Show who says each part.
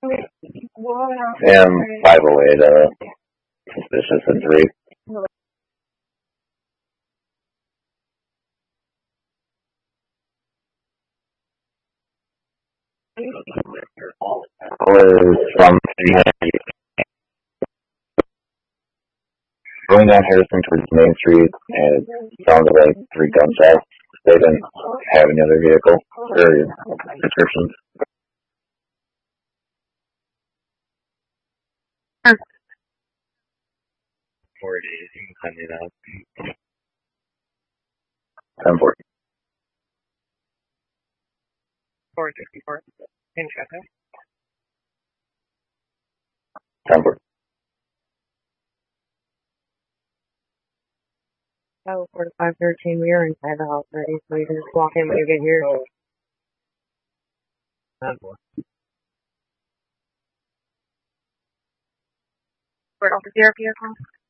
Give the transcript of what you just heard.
Speaker 1: M508, suspicious in 3. Was from going down Harrison towards Main Street, and it sounded like 3 gunshots. They didn't have any other vehicle or descriptions. 4 days, you can send me that. 10-4. 464. In traffic. 10-4.
Speaker 2: Oh, 4 to 513. We are inside the house already, so you can just walk in when you get here.
Speaker 1: 10-4.
Speaker 2: We're off the CRP as well.